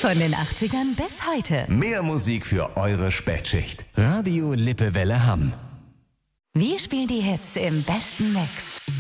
Von den 80ern bis heute. Mehr Musik für eure Spätschicht. Radio Lippewelle Hamm. Wir spielen die Hits im besten Mix.